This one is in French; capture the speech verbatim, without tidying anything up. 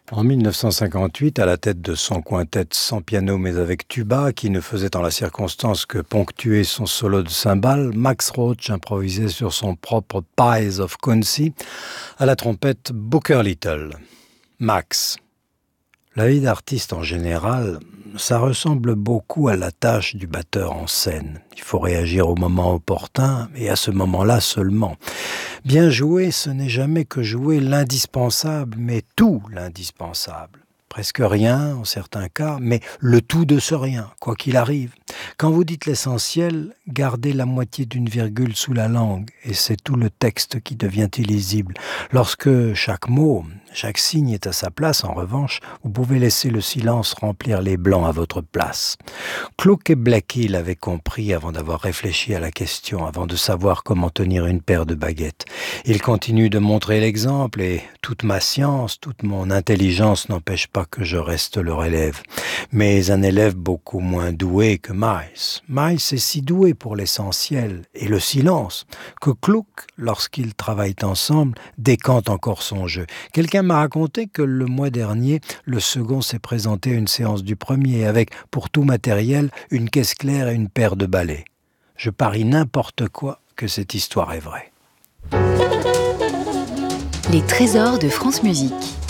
En mille neuf cent cinquante-huit, à la tête de son quintet sans piano mais avec tuba, qui ne faisait en la circonstance que ponctuer son solo de cymbales, Max Roach improvisait sur son propre Pies of Country à la trompette Booker Little. Max. La vie d'artiste en général, ça ressemble beaucoup à la tâche du batteur en scène. Il faut réagir au moment opportun et à ce moment-là seulement. Bien jouer, ce n'est jamais que jouer l'indispensable, mais tout l'indispensable. Presque rien en certains cas, mais le tout de ce rien, quoi qu'il arrive. Quand vous dites l'essentiel, gardez la moitié d'une virgule sous la langue, et c'est tout le texte qui devient illisible. Lorsque chaque mot, chaque signe est à sa place, en revanche, vous pouvez laisser le silence remplir les blancs à votre place. Gluck et Blackie l'avaient compris avant d'avoir réfléchi à la question, avant de savoir comment tenir une paire de baguettes. Ils continuent de montrer l'exemple, et toute ma science, toute mon intelligence n'empêche pas que je reste leur élève. Mais un élève beaucoup moins doué que Miles. Miles est si doué pour l'essentiel et le silence que Gluck, lorsqu'ils travaillent ensemble, décante encore son jeu. Quelqu'un m'a raconté que le mois dernier, le second s'est présenté à une séance du premier avec, pour tout matériel, une caisse claire et une paire de balais. Je parie n'importe quoi que cette histoire est vraie. Les trésors de France Musique.